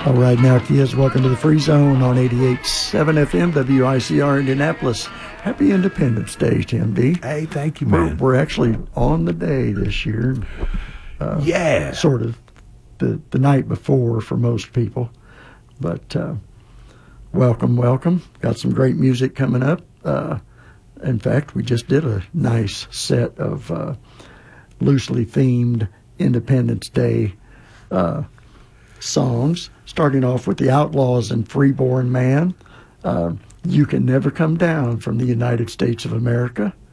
All right, now, kids, welcome to the Free Zone on 88.7 FM WICR Indianapolis. Happy Independence Day, Tim D. Hey, thank you, man. We're actually on the day this year. Yeah. Sort of the night before for most people. But welcome. Got some great music coming up. In fact, we just did a nice set of loosely themed Independence Day songs, starting off with the Outlaws and Freeborn Man. You Can Never Come Down from the United States of America.